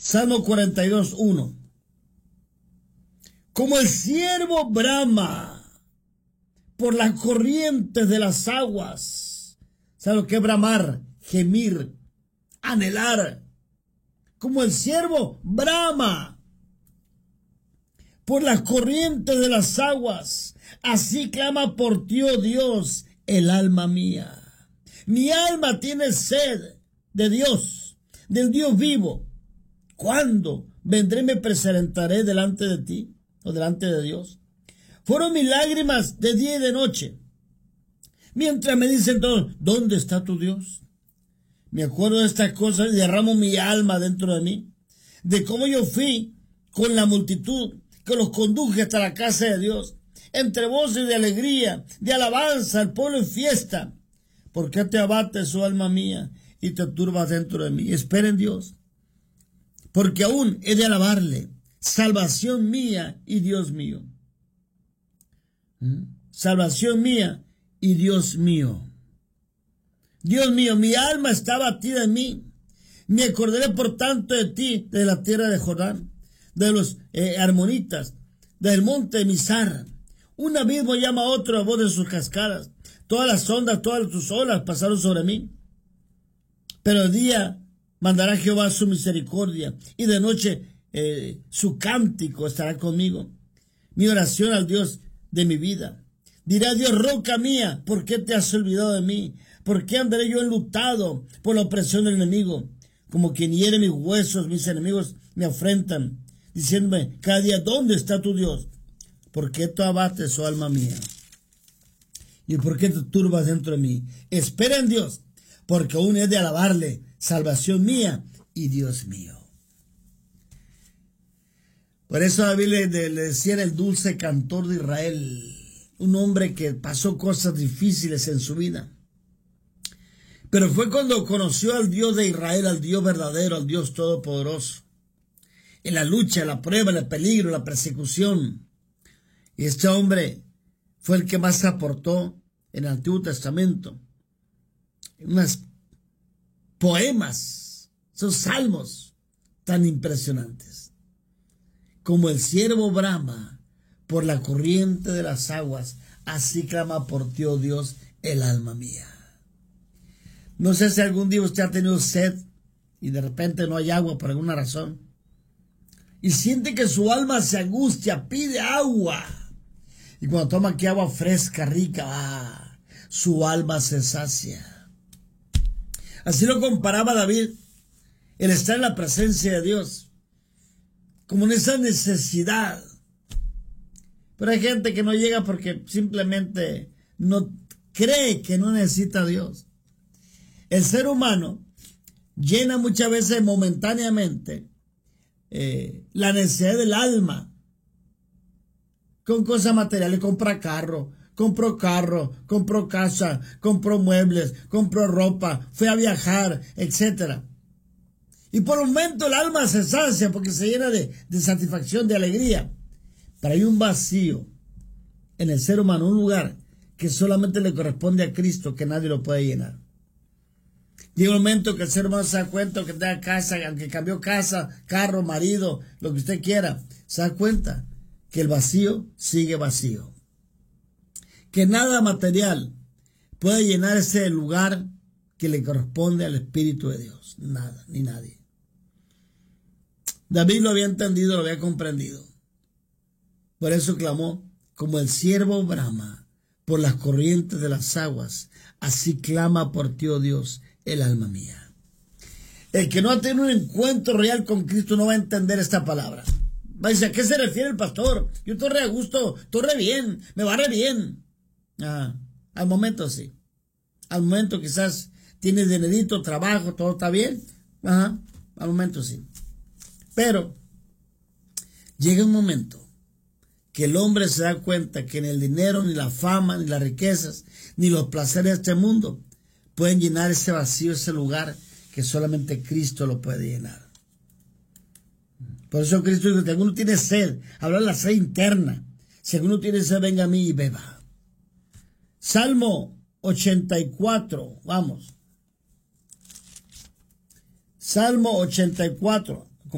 Salmo 42:1. Como el ciervo brama por las corrientes de las aguas. ¿Sabe lo que es bramar? Gemir, anhelar. Como el ciervo brama por las corrientes de las aguas, así clama por ti, oh Dios, el alma mía. Mi alma tiene sed de Dios, del Dios vivo. ¿Cuándo vendré y me presentaré delante de ti o delante de Dios? Fueron mis lágrimas de día y de noche, mientras me dicen todos, ¿dónde está tu Dios? Me acuerdo de estas cosas y derramo mi alma dentro de mí, de cómo yo fui con la multitud, que los conduje hasta la casa de Dios, entre voces de alegría, de alabanza, el pueblo en fiesta. ¿Por qué te abates, oh alma mía, y te turbas dentro de mí? Espera en Dios, porque aún he de alabarle, salvación mía y Dios mío. Salvación mía y Dios mío. Dios mío, mi alma está abatida en mí. Me acordaré por tanto de ti, de la tierra de Jordán, de los armonitas, del monte de Mizar. Un abismo llama a otro a voz de sus cascadas. Todas las ondas, todas tus olas pasaron sobre mí. Pero de día mandará Jehová su misericordia, y de noche su cántico estará conmigo. Mi oración al Dios de mi vida. Dirá Dios, roca mía, ¿por qué te has olvidado de mí? ¿Por qué andaré yo enlutado por la opresión del enemigo? Como quien hiere mis huesos, mis enemigos me afrentan, diciéndome cada día, ¿dónde está tu Dios? ¿Por qué tú abates, oh alma mía? ¿Y por qué te turbas dentro de mí? Espera en Dios, porque aún he de alabarle, salvación mía y Dios mío. Por eso David le decía el dulce cantor de Israel, un hombre que pasó cosas difíciles en su vida. Pero fue cuando conoció al Dios de Israel, al Dios verdadero, al Dios todopoderoso. En la lucha, en la prueba, en el peligro, en la persecución. Y este hombre fue el que más aportó en el Antiguo Testamento. Unos poemas, esos salmos tan impresionantes. Como el ciervo brama por la corriente de las aguas, así clama por ti, oh Dios, el alma mía. No sé si algún día usted ha tenido sed y de repente no hay agua por alguna razón. Y siente que su alma se angustia, pide agua. Y cuando toma aquí agua fresca, rica, su alma se sacia. Así lo comparaba David, el estar en la presencia de Dios, como en esa necesidad. Pero hay gente que no llega porque simplemente no cree que no necesita a Dios. El ser humano llena muchas veces momentáneamente la necesidad del alma con cosas materiales. Compró carro, compró casa, compró muebles, compró ropa, fue a viajar, etc. Y por un momento el alma se sacia porque se llena de satisfacción, de alegría. Pero hay un vacío en el ser humano, un lugar que solamente le corresponde a Cristo, que nadie lo puede llenar. Llega un momento que el ser humano se da cuenta que tenga casa, aunque cambió casa, carro, marido, lo que usted quiera, se da cuenta que el vacío sigue vacío. Que nada material puede llenar ese lugar que le corresponde al Espíritu de Dios. Nada, ni nadie. David lo había entendido, lo había comprendido. Por eso clamó, como el ciervo brama por las corrientes de las aguas, así clama por ti, oh Dios, el alma mía. El que no ha tenido un encuentro real con Cristo no va a entender esta palabra. Va a decir, ¿a qué se refiere el pastor? Yo estoy re a gusto, estoy re bien, me va re bien. Al momento sí. Al momento quizás tienes dinerito, trabajo, todo está bien. Al momento sí. Pero llega un momento que el hombre se da cuenta que ni el dinero, ni la fama, ni las riquezas, ni los placeres de este mundo pueden llenar ese vacío, ese lugar que solamente Cristo lo puede llenar. Por eso Cristo dijo, si alguno tiene sed, habla de la sed interna. Si alguno tiene sed, venga a mí y beba. Salmo 84, vamos. Salmo 84.